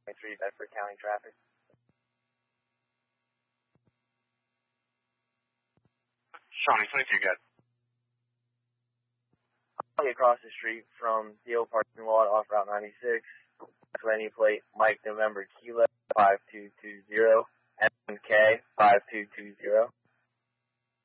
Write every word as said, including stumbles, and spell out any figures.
three Bedford County traffic. Shawnee twenty-two, good. I'm across the street from the old parking lot off Route ninety-six. Lenny plate Mike November Kilo five two two zero M K five two two zero.